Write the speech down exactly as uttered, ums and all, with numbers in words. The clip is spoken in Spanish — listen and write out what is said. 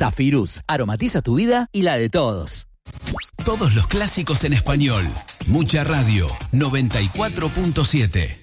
Zafirus, aromatiza tu vida y la de todos. Todos los clásicos en español. Mucha Radio, noventa y cuatro punto siete.